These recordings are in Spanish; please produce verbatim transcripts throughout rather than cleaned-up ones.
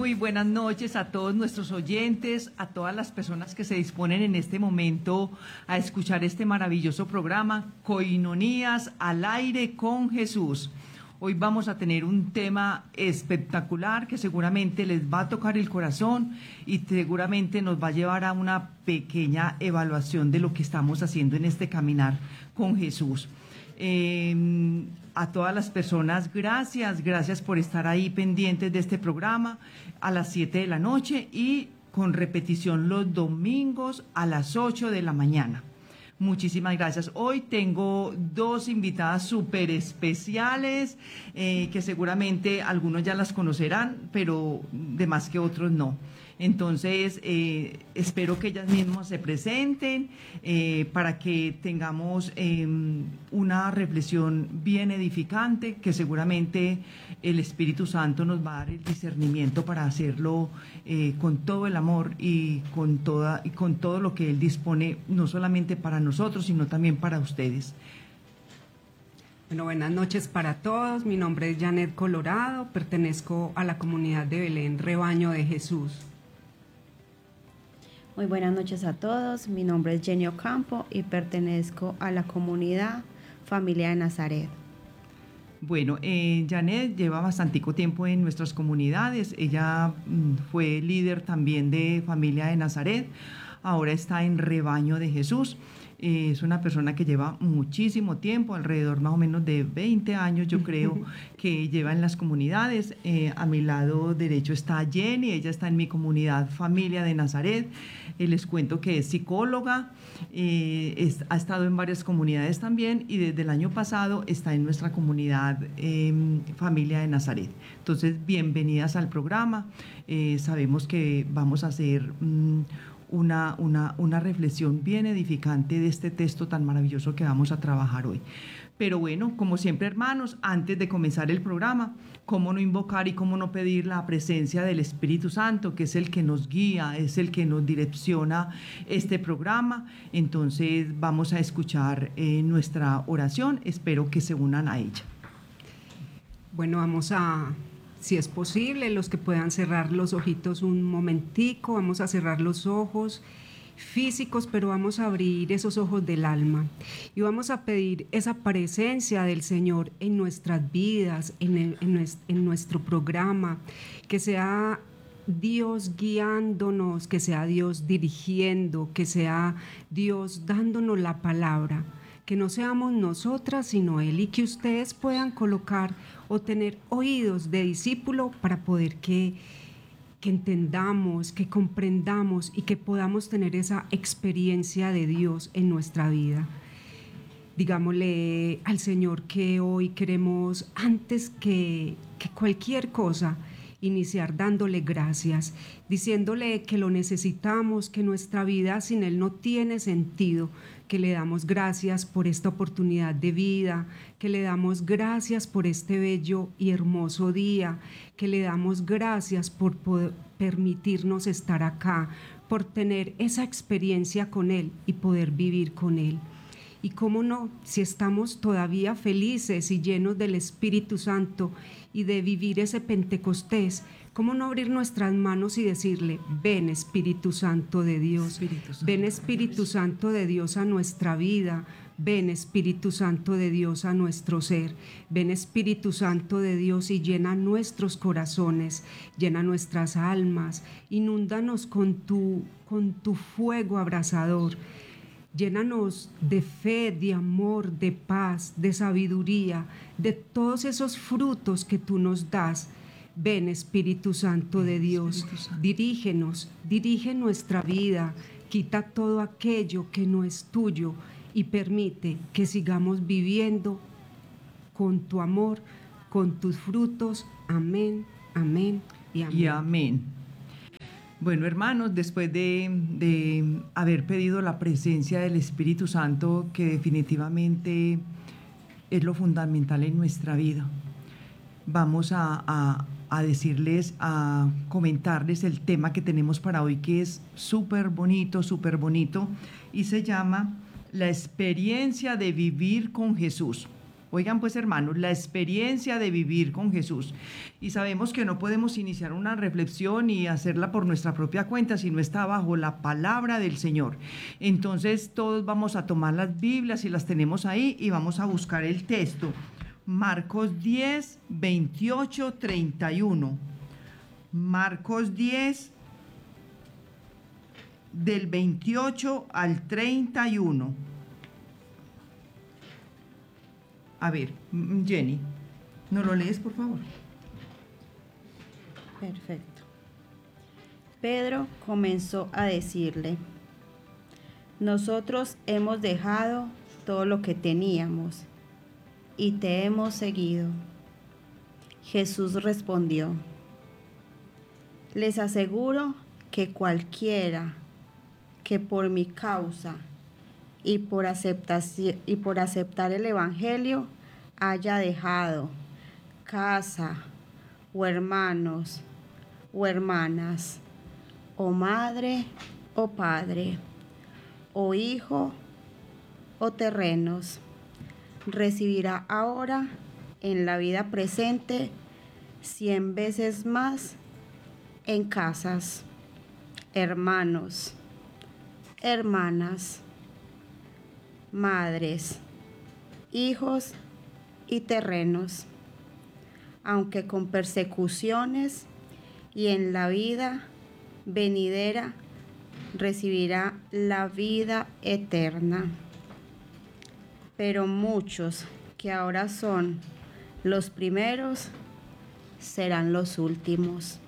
Muy buenas noches a todos nuestros oyentes, a todas las personas que se disponen en este momento a escuchar este maravilloso programa, Coinonías al aire con Jesús. Hoy vamos a tener un tema espectacular que seguramente les va a tocar el corazón y seguramente nos va a llevar a una pequeña evaluación de lo que estamos haciendo en este caminar con Jesús. Eh, a todas las personas, gracias, gracias por estar ahí pendientes de este programa a las siete de la noche y con repetición los domingos a las ocho de la mañana. Muchísimas gracias. Hoy tengo dos invitadas súper especiales eh, que seguramente algunos ya las conocerán, pero de más que otros no. Entonces, eh, espero que ellas mismas se presenten eh, para que tengamos eh, una reflexión bien edificante, que seguramente el Espíritu Santo nos va a dar el discernimiento para hacerlo eh, con todo el amor y con, toda, y con todo lo que Él dispone, no solamente para nosotros, sino también para ustedes. Bueno, buenas noches para todos. Mi nombre es Janet Colorado, pertenezco a la comunidad de Belén, Rebaño de Jesús. Muy buenas noches a todos, mi nombre es Jenny Ocampo y pertenezco a la comunidad Familia de Nazaret. Bueno, eh, Janet lleva bastante tiempo en nuestras comunidades, ella mm, fue líder también de Familia de Nazaret, ahora está en Rebaño de Jesús. Eh, es una persona que lleva muchísimo tiempo, alrededor más o menos de veinte años, yo creo, que lleva en las comunidades. Eh, a mi lado derecho está Jenny, ella está en mi comunidad Familia de Nazaret. Eh, les cuento que es psicóloga, eh, es, ha estado en varias comunidades también y desde el año pasado está en nuestra comunidad eh, Familia de Nazaret. Entonces, bienvenidas al programa. Eh, sabemos que vamos a hacer Mm, Una, una, una reflexión bien edificante de este texto tan maravilloso que vamos a trabajar hoy. Pero bueno, como siempre, hermanos, antes de comenzar el programa, cómo no invocar y cómo no pedir la presencia del Espíritu Santo, que es el que nos guía, es el que nos direcciona este programa. Entonces vamos a escuchar eh, nuestra oración, espero que se unan a ella. Bueno, vamos a... Si es posible, los que puedan cerrar los ojitos un momentico, vamos a cerrar los ojos físicos, pero vamos a abrir esos ojos del alma y vamos a pedir esa presencia del Señor en nuestras vidas, en, el, en, en nuestro programa, que sea Dios guiándonos, que sea Dios dirigiendo, que sea Dios dándonos la palabra. Que no seamos nosotras sino Él y que ustedes puedan colocar o tener oídos de discípulo para poder que, que entendamos, que comprendamos y que podamos tener esa experiencia de Dios en nuestra vida. Digámosle al Señor que hoy queremos, antes que, que cualquier cosa, iniciar dándole gracias, diciéndole que lo necesitamos, que nuestra vida sin Él no tiene sentido, que le damos gracias por esta oportunidad de vida, que le damos gracias por este bello y hermoso día, que le damos gracias por poder permitirnos estar acá, por tener esa experiencia con Él y poder vivir con Él. Y cómo no, si estamos todavía felices y llenos del Espíritu Santo y de vivir ese Pentecostés, cómo no abrir nuestras manos y decirle, ven Espíritu Santo de Dios, Espíritu Santo, ven Espíritu Santo de Dios a nuestra vida, ven Espíritu Santo de Dios a nuestro ser, ven Espíritu Santo de Dios y llena nuestros corazones, llena nuestras almas, inúndanos con tu, con tu fuego abrasador. Llénanos de fe, de amor, de paz, de sabiduría, de todos esos frutos que tú nos das. Ven, Espíritu Santo de Dios, dirígenos, dirige nuestra vida, quita todo aquello que no es tuyo y permite que sigamos viviendo con tu amor, con tus frutos. Amén, amén y amén. Y amén. Bueno, hermanos, después de, de haber pedido la presencia del Espíritu Santo, que definitivamente es lo fundamental en nuestra vida, vamos a, a, a decirles, a comentarles el tema que tenemos para hoy, que es súper bonito, súper bonito, y se llama La experiencia de vivir con Jesús. Oigan pues hermanos, la experiencia de vivir con Jesús. Y sabemos que no podemos iniciar una reflexión y hacerla por nuestra propia cuenta si no está bajo la palabra del Señor. Entonces todos vamos a tomar las Biblias y las tenemos ahí y vamos a buscar el texto. Marcos diez, veintiocho, treinta y uno. Marcos diez, del veintiocho al treinta y uno. A ver, Jenny, ¿no lo lees, por favor? Perfecto. Pedro comenzó a decirle: nosotros hemos dejado todo lo que teníamos y te hemos seguido. Jesús respondió: les aseguro que cualquiera que por mi causa y por aceptaci- y por aceptar el Evangelio haya dejado casa o hermanos o hermanas o madre o padre o hijo o terrenos, recibirá ahora en la vida presente cien veces más en casas, hermanos, hermanas, madres, hijos y terrenos, aunque con persecuciones, y en la vida venidera recibirá la vida eterna. Pero muchos que ahora son los primeros serán los últimos,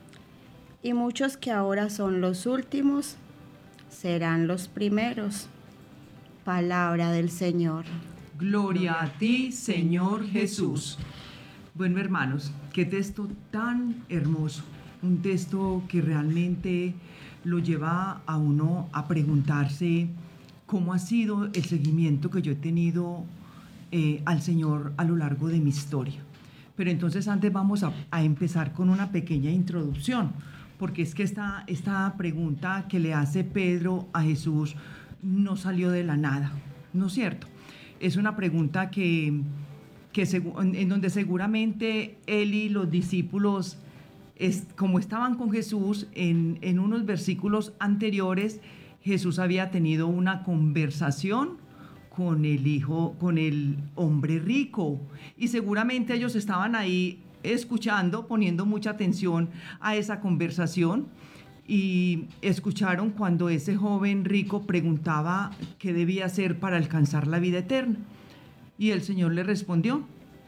y muchos que ahora son los últimos serán los primeros. Palabra del Señor. Gloria a ti, Señor Jesús. Bueno, hermanos, qué texto tan hermoso. Un texto que realmente lo lleva a uno a preguntarse cómo ha sido el seguimiento que yo he tenido eh, al Señor a lo largo de mi historia. Pero entonces antes vamos a, a empezar con una pequeña introducción, porque es que esta, esta pregunta que le hace Pedro a Jesús no salió de la nada, ¿no es cierto? Es una pregunta que, que en donde seguramente él y los discípulos, es, como estaban con Jesús, en, en unos versículos anteriores, Jesús había tenido una conversación con el hijo, con el hombre rico, y seguramente ellos estaban ahí escuchando, poniendo mucha atención a esa conversación, y escucharon cuando ese joven rico preguntaba qué debía hacer para alcanzar la vida eterna. Y el Señor le respondió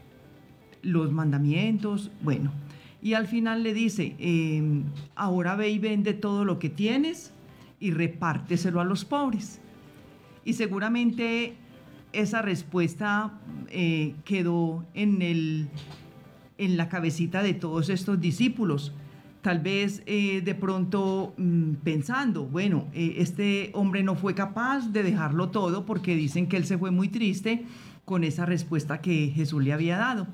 los mandamientos, bueno, y al final le dice, eh, ahora ve y vende todo lo que tienes y repárteselo a los pobres. Y seguramente esa respuesta eh, quedó en, el, en la cabecita de todos estos discípulos. Tal vez eh, de pronto mmm, pensando, bueno, eh, este hombre no fue capaz de dejarlo todo porque dicen que él se fue muy triste con esa respuesta que Jesús le había dado.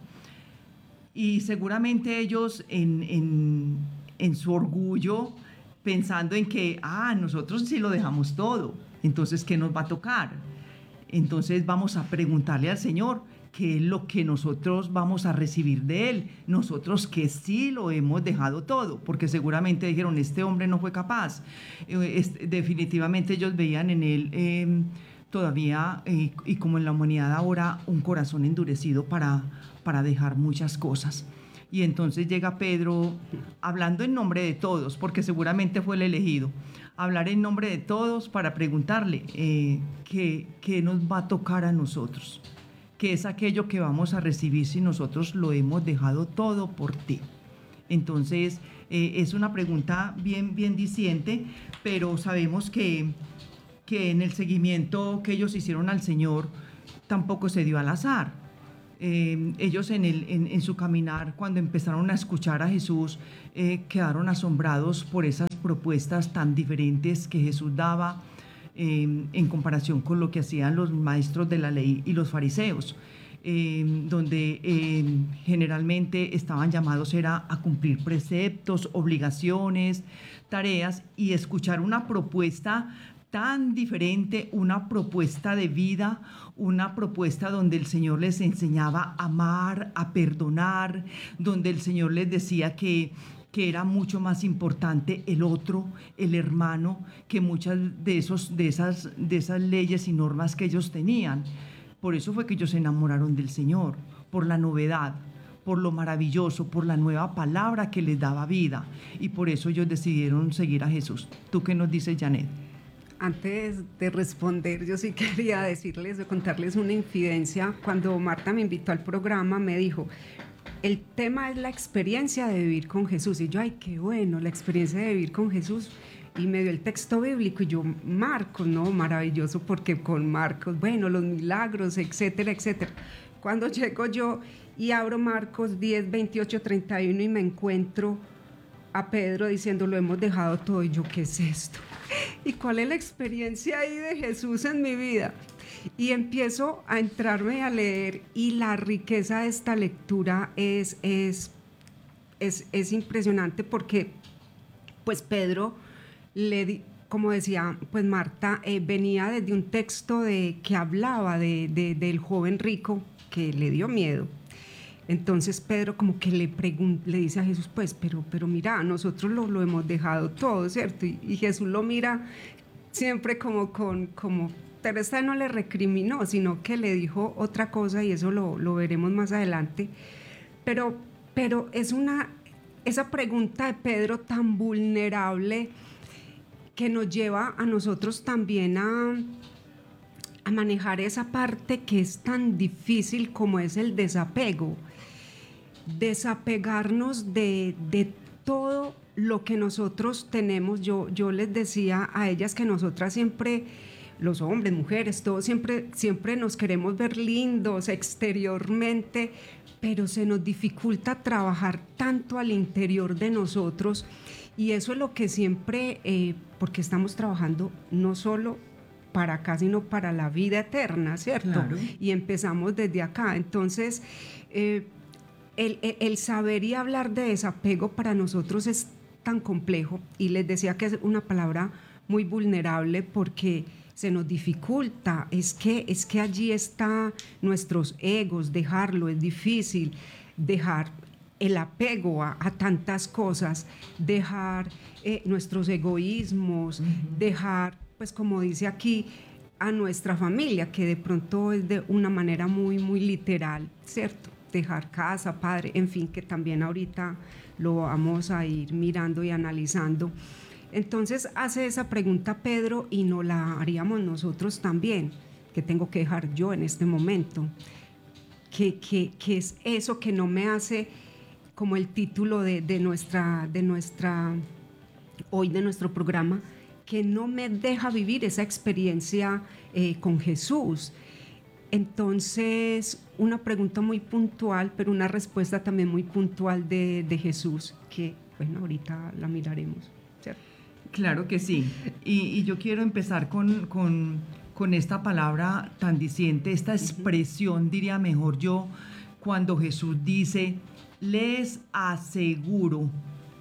Y seguramente ellos en, en, en su orgullo, pensando en que, ah, nosotros sí lo dejamos todo, entonces, ¿qué nos va a tocar? Entonces vamos a preguntarle al Señor qué es lo que nosotros vamos a recibir de Él, nosotros que sí lo hemos dejado todo, porque seguramente dijeron, este hombre no fue capaz. Eh, este, definitivamente ellos veían en Él eh, todavía, eh, y como en la humanidad ahora, un corazón endurecido para, para dejar muchas cosas. Y entonces llega Pedro hablando en nombre de todos, porque seguramente fue el elegido, hablar en nombre de todos para preguntarle eh, qué, qué nos va a tocar a nosotros, qué es aquello que vamos a recibir si nosotros lo hemos dejado todo por ti. Entonces eh, es una pregunta bien, bien diciente, pero sabemos que, que en el seguimiento que ellos hicieron al Señor tampoco se dio al azar. Eh, ellos en, el, en, en su caminar, cuando empezaron a escuchar a Jesús, eh, quedaron asombrados por esas propuestas tan diferentes que Jesús daba eh, en comparación con lo que hacían los maestros de la ley y los fariseos, eh, donde eh, generalmente estaban llamados era a cumplir preceptos, obligaciones, tareas, y escuchar una propuesta tan diferente, una propuesta de vida, una propuesta donde el Señor les enseñaba a amar, a perdonar, donde el Señor les decía que, que era mucho más importante el otro, el hermano, que muchas de, esos, de, esas, de esas leyes y normas que ellos tenían. Por eso fue que ellos se enamoraron del Señor, por la novedad, por lo maravilloso, por la nueva palabra que les daba vida. Y por eso ellos decidieron seguir a Jesús. ¿Tú qué nos dices, Janet? Antes de responder, yo sí quería decirles, de contarles una infidencia. Cuando Marta me invitó al programa, me dijo, el tema es la experiencia de vivir con Jesús. Y yo, ay, qué bueno, la experiencia de vivir con Jesús. Y me dio el texto bíblico y yo, Marcos, no, maravilloso, porque con Marcos, bueno, los milagros, etcétera, etcétera. Cuando llego yo y abro Marcos diez, veintiocho, treinta y uno y me encuentro a Pedro diciendo, lo hemos dejado todo. Y yo, ¿qué es esto? ¿Y cuál es la experiencia ahí de Jesús en mi vida? Y empiezo a entrarme a leer y la riqueza de esta lectura es, es, es, es impresionante porque pues Pedro, le di, como decía pues Marta, eh, venía desde un texto de, que hablaba de, de, del joven rico que le dio miedo. Entonces Pedro como que le, pregun- le dice a Jesús, pues, pero, pero mira, nosotros lo, lo hemos dejado todo, ¿cierto? Y, y Jesús lo mira siempre como con, como, pero esta no le recriminó, sino que le dijo otra cosa y eso lo, lo veremos más adelante. Pero, pero es una, esa pregunta de Pedro tan vulnerable que nos lleva a nosotros también a... a manejar esa parte que es tan difícil como es el desapego, desapegarnos de, de todo lo que nosotros tenemos. Yo, yo les decía a ellas que nosotras siempre, los hombres, mujeres, todos siempre, siempre nos queremos ver lindos exteriormente, pero se nos dificulta trabajar tanto al interior de nosotros y eso es lo que siempre, eh, porque estamos trabajando no solo para acá, sino para la vida eterna, ¿cierto? Claro. Y empezamos desde acá. Entonces, eh, el, el, el saber y hablar de desapego para nosotros es tan complejo, y les decía que es una palabra muy vulnerable porque se nos dificulta, es que, es que allí están nuestros egos, dejarlo es difícil, dejar el apego a, a tantas cosas, dejar eh, nuestros egoísmos, uh-huh. dejar, pues como dice aquí, a nuestra familia, que de pronto es de una manera muy, muy literal, ¿cierto? Dejar casa, padre, en fin, que también ahorita lo vamos a ir mirando y analizando. Entonces hace esa pregunta Pedro y nos la haríamos nosotros también, ¿qué tengo que dejar yo en este momento? ¿Qué, qué, qué es eso que no me hace, como el título de, de, nuestra, de nuestra, hoy de nuestro programa, que no me deja vivir esa experiencia eh, con Jesús? Entonces, una pregunta muy puntual, pero una respuesta también muy puntual de, de Jesús, que, bueno, ahorita la miraremos, ¿cierto? Claro que sí. Y, y yo quiero empezar con, con, con esta palabra tan diciente, esta expresión, uh-huh. diría mejor yo, cuando Jesús dice, les aseguro.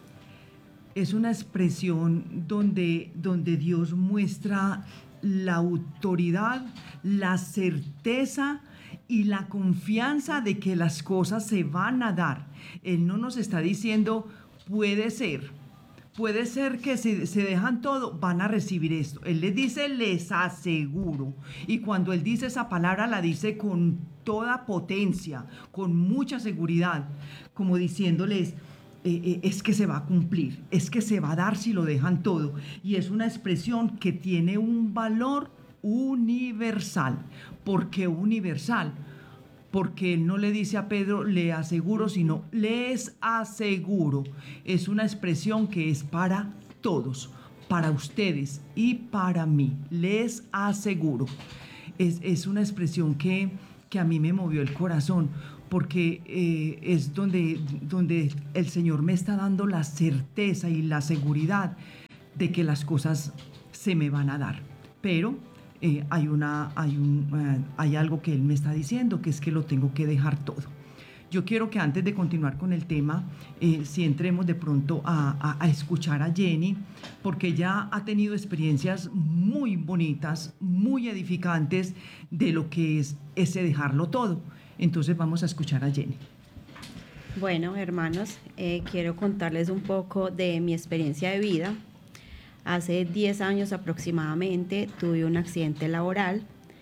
Es una expresión donde, donde Dios muestra la autoridad, la certeza y la confianza de que las cosas se van a dar. Él no nos está diciendo, puede ser, puede ser que si se dejan todo, van a recibir esto. Él les dice, les aseguro. Y cuando Él dice esa palabra, la dice con toda potencia, con mucha seguridad, como diciéndoles, Eh, eh, es que se va a cumplir, es que se va a dar si lo dejan todo. Y es una expresión que tiene un valor universal. ¿Por qué universal? Porque Él no le dice a Pedro, le aseguro, sino les aseguro. Es una expresión que es para todos, para ustedes y para mí. Les aseguro. Es, es una expresión que, que a mí me movió el corazón, porque eh, es donde, donde el Señor me está dando la certeza y la seguridad de que las cosas se me van a dar. Pero eh, hay, una, hay, un, uh, hay algo que Él me está diciendo, que es que lo tengo que dejar todo. Yo quiero que antes de continuar con el tema, eh, si entremos de pronto a, a, a escuchar a Jenny, porque ella ha tenido experiencias muy bonitas, muy edificantes de lo que es ese dejarlo todo. Entonces vamos a escuchar a Jenny. Bueno, hermanos, eh, quiero contarles un poco de mi experiencia de vida. Hace diez años aproximadamente tuve un accidente laboral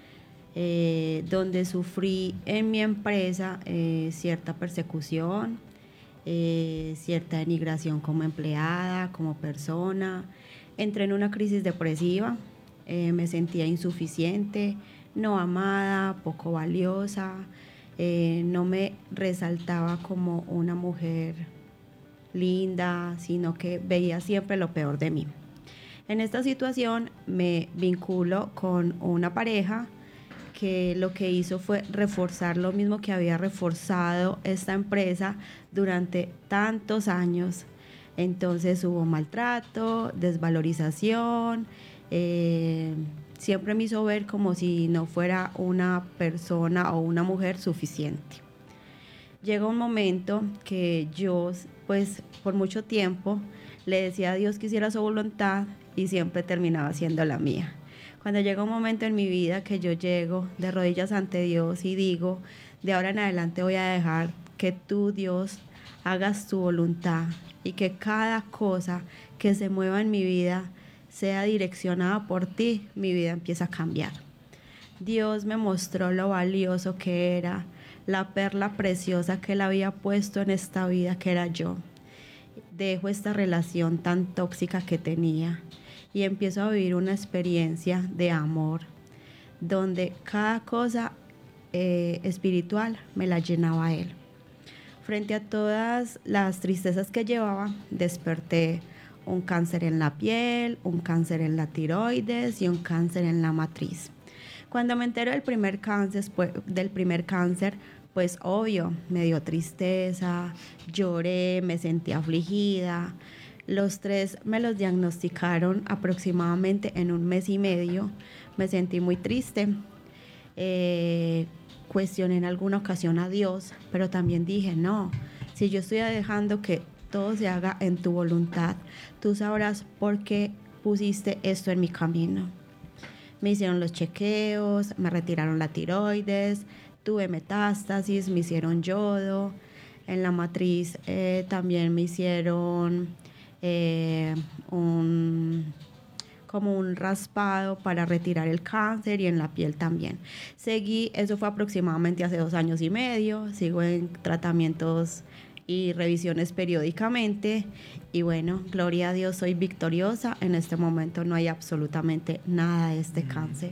eh, donde sufrí en mi empresa eh, cierta persecución, eh, cierta denigración como empleada, como persona. Entré en una crisis depresiva, eh, me sentía insuficiente, no amada, poco valiosa, eh, no me resaltaba como una mujer linda, sino que veía siempre lo peor de mí. En esta situación me vinculo con una pareja que lo que hizo fue reforzar lo mismo que había reforzado esta empresa durante tantos años. Entonces hubo maltrato, desvalorización, eh, siempre me hizo ver como si no fuera una persona o una mujer suficiente. Llega un momento que yo, pues por mucho tiempo, le decía a Dios que hiciera su voluntad y siempre terminaba siendo la mía. Cuando llega un momento en mi vida que yo llego de rodillas ante Dios y digo, de ahora en adelante voy a dejar que tú, Dios, hagas tu voluntad y que cada cosa que se mueva en mi vida sea direccionada por ti, mi vida empieza a cambiar. Dios me mostró lo valioso que era, la perla preciosa que Él había puesto en esta vida, que era yo. Dejo esta relación tan tóxica que tenía y empiezo a vivir una experiencia de amor, donde cada cosa eh, espiritual me la llenaba Él. Frente a todas las tristezas que llevaba, desperté un cáncer en la piel, un cáncer en la tiroides y un cáncer en la matriz. Cuando me entero del primer cáncer, pues, del primer cáncer, pues obvio, me dio tristeza, lloré, me sentí afligida. Los tres me los diagnosticaron aproximadamente en un mes y medio. Me sentí muy triste. Eh, cuestioné en alguna ocasión a Dios, pero también dije, no, si yo estoy dejando que todo se haga en tu voluntad, tú sabrás por qué pusiste esto en mi camino. Me hicieron los chequeos, me retiraron la tiroides, tuve metástasis, me hicieron yodo. En la matriz eh, también me hicieron eh, un, como un raspado para retirar el cáncer y en la piel también. Seguí, eso fue aproximadamente hace dos años y medio, sigo en tratamientos y revisiones periódicamente y bueno, gloria a Dios, soy victoriosa. En este momento no hay absolutamente nada de este cáncer.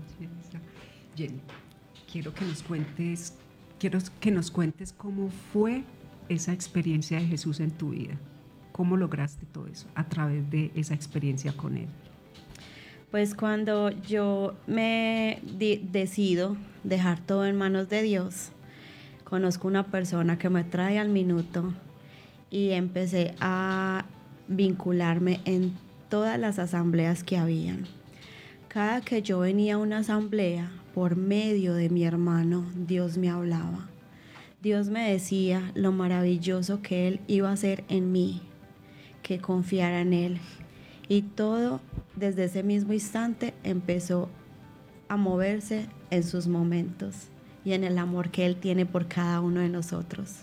Jenny, quiero que nos cuentes, quiero que nos cuentes cómo fue esa experiencia de Jesús en tu vida. ¿Cómo lograste todo eso a través de esa experiencia con Él? Pues cuando yo me di- decido dejar todo en manos de Dios, conozco una persona que me trae al minuto y empecé a vincularme en todas las asambleas que habían. Cada que yo venía a una asamblea, por medio de mi hermano, Dios me hablaba. Dios me decía lo maravilloso que Él iba a hacer en mí, que confiara en Él. Y todo desde ese mismo instante empezó a moverse en sus momentos y en el amor que Él tiene por cada uno de nosotros.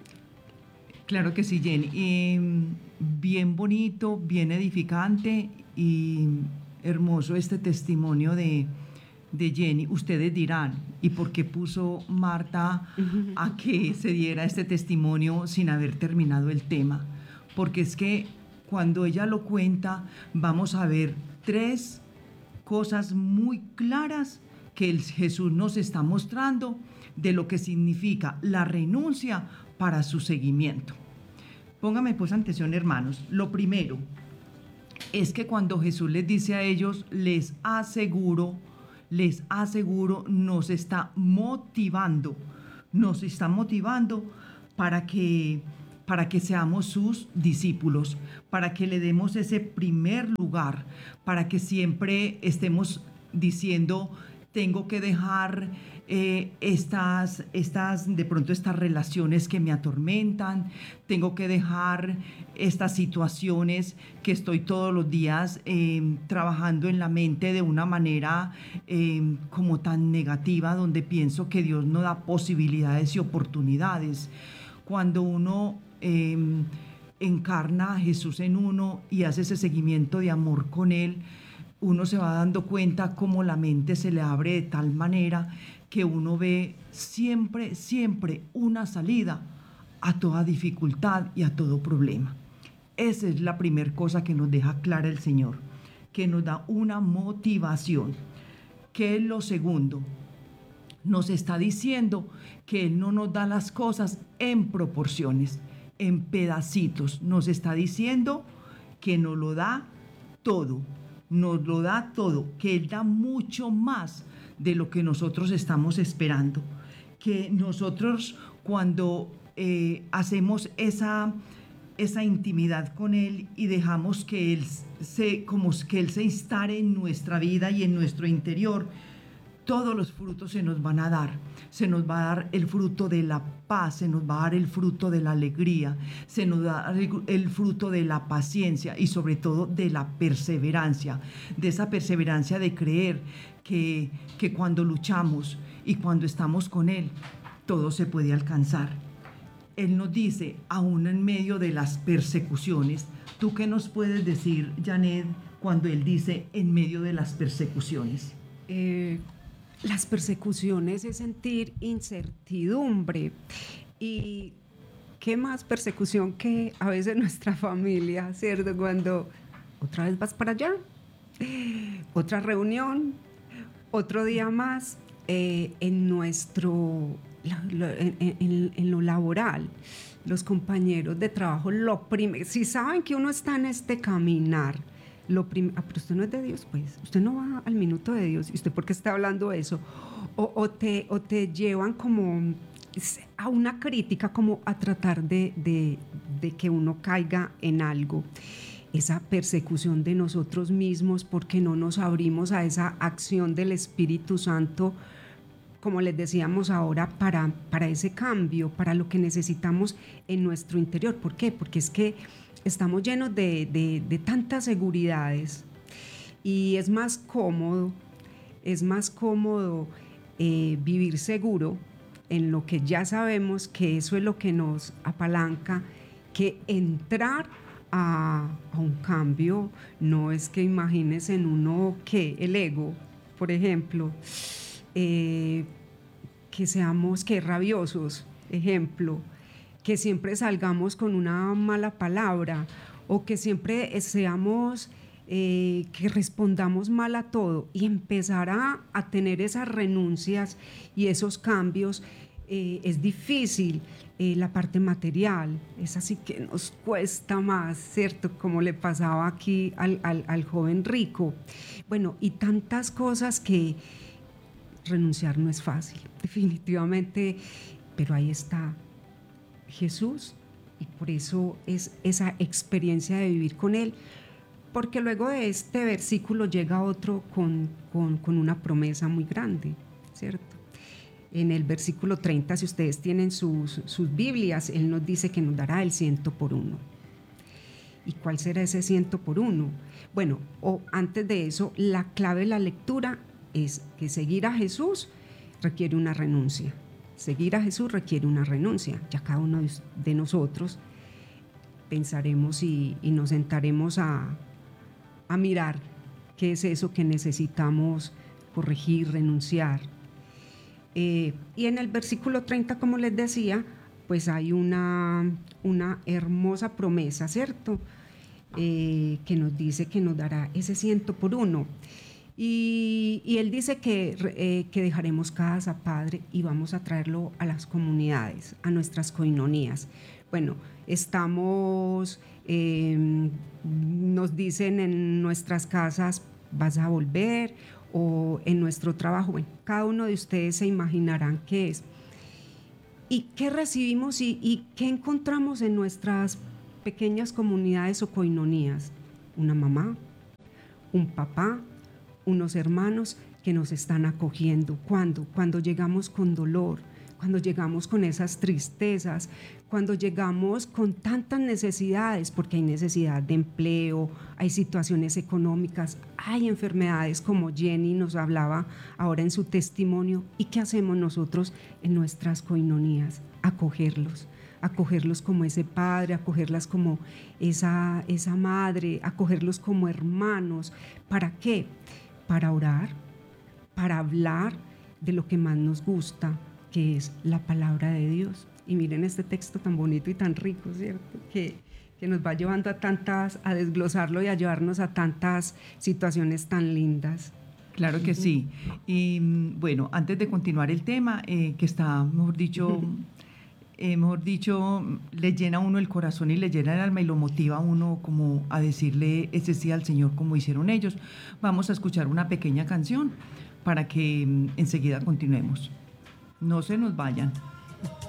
Claro que sí, Jenny. Eh, bien bonito, bien edificante y hermoso este testimonio de, de Jenny. Ustedes dirán, ¿y por qué puso Marta a que se diera este testimonio sin haber terminado el tema? Porque es que cuando ella lo cuenta, vamos a ver tres cosas muy claras que el Jesús nos está mostrando de lo que significa la renuncia para su seguimiento. Póngame pues atención, hermanos. Lo primero es que cuando Jesús les dice a ellos, les aseguro, les aseguro, nos está motivando, nos está motivando para que, para que seamos sus discípulos, para que le demos ese primer lugar, para que siempre estemos diciendo, tengo que dejar eh, estas, estas, de pronto estas relaciones que me atormentan, tengo que dejar estas situaciones que estoy todos los días eh, trabajando en la mente de una manera eh, como tan negativa, donde pienso que Dios no da posibilidades y oportunidades. Cuando uno eh, encarna a Jesús en uno y hace ese seguimiento de amor con Él, uno se va dando cuenta cómo la mente se le abre de tal manera que uno ve siempre, siempre una salida a toda dificultad y a todo problema. Esa es la primera cosa que nos deja clara el Señor, que nos da una motivación. ¿Qué es lo segundo? Nos está diciendo que Él no nos da las cosas en proporciones, en pedacitos. Nos está diciendo que nos lo da todo. Nos lo da todo, que Él da mucho más de lo que nosotros estamos esperando, que nosotros cuando eh, hacemos esa, esa intimidad con Él y dejamos que Él se, como que Él se instale en nuestra vida y en nuestro interior, todos los frutos se nos van a dar. Se nos va a dar el fruto de la paz, se nos va a dar el fruto de la alegría, se nos va a dar el fruto de la paciencia y sobre todo de la perseverancia, de esa perseverancia de creer que, que cuando luchamos y cuando estamos con Él, todo se puede alcanzar. Él nos dice, aún en medio de las persecuciones, ¿tú qué nos puedes decir, Janet, cuando Él dice en medio de las persecuciones? Eh... Las persecuciones es sentir incertidumbre. ¿Y qué más persecución que a veces nuestra familia, ¿cierto? Cuando otra vez vas para allá, otra reunión, otro día más, eh, en nuestro, en, en, en lo laboral, los compañeros de trabajo, lo primero, si saben que uno está en este caminar, Lo prim- ah, pero usted no es de Dios, pues usted no va al minuto de Dios. ¿Y usted por qué está hablando de eso? O, o, te, o te llevan como a una crítica, como a tratar de, de, de que uno caiga en algo. Esa persecución de nosotros mismos porque no nos abrimos a esa acción del Espíritu Santo, como les decíamos ahora, para, para ese cambio, para lo que necesitamos en nuestro interior. ¿Por qué? Porque es que estamos llenos de, de, de tantas seguridades y es más cómodo, es más cómodo eh, vivir seguro en lo que ya sabemos que eso es lo que nos apalanca, que entrar a, a un cambio. No es que imagines en uno que el ego, por ejemplo, eh, que seamos que rabiosos, ejemplo, que siempre salgamos con una mala palabra o que siempre seamos, eh, que respondamos mal a todo y empezar a, a tener esas renuncias y esos cambios. Eh, es difícil. Eh, la parte material es así que nos cuesta más, ¿cierto? Como le pasaba aquí al, al, al joven rico. Bueno, y tantas cosas que renunciar no es fácil, definitivamente, pero ahí está Jesús y por eso es esa experiencia de vivir con Él, porque luego de este versículo llega otro con, con, con una promesa muy grande, ¿cierto? En el versículo treinta, si ustedes tienen sus, sus Biblias, Él nos dice que nos dará el ciento por uno. ¿Y cuál será ese ciento por uno? Bueno, o antes de eso, la clave de la lectura es que seguir a Jesús requiere una renuncia. Seguir a Jesús requiere una renuncia. Ya cada uno de nosotros pensaremos y, y nos sentaremos a, a mirar qué es eso que necesitamos corregir, renunciar. Eh, y en el versículo treinta, como les decía, pues hay una, una hermosa promesa, ¿cierto? Eh, que nos dice que nos dará ese ciento por uno. Y, y él dice que, eh, que dejaremos casa, Padre, y vamos a traerlo a las comunidades, a nuestras coinonías. Bueno, estamos, eh, nos dicen en nuestras casas, vas a volver, o en nuestro trabajo. Bueno, cada uno de ustedes se imaginarán qué es. ¿Y qué recibimos y, y qué encontramos en nuestras pequeñas comunidades o coinonías? Una mamá, un papá, unos hermanos que nos están acogiendo. ¿Cuándo? Cuando llegamos con dolor, cuando llegamos con esas tristezas, cuando llegamos con tantas necesidades, porque hay necesidad de empleo, hay situaciones económicas, hay enfermedades como Jenny nos hablaba ahora en su testimonio. ¿Y qué hacemos nosotros en nuestras coinonías? Acogerlos, acogerlos como ese padre, acogerlas como esa, esa madre, acogerlos como hermanos. ¿Para qué? Para orar, para hablar de lo que más nos gusta, que es la palabra de Dios. Y miren este texto tan bonito y tan rico, ¿cierto? Que, que nos va llevando a tantas, a desglosarlo y a llevarnos a tantas situaciones tan lindas. Claro que sí. Y bueno, antes de continuar el tema, eh, que está, mejor dicho, eh, mejor dicho, le llena a uno el corazón y le llena el alma y lo motiva a uno como a decirle ese sí al Señor como hicieron ellos. Vamos a escuchar una pequeña canción para que enseguida continuemos. No se nos vayan.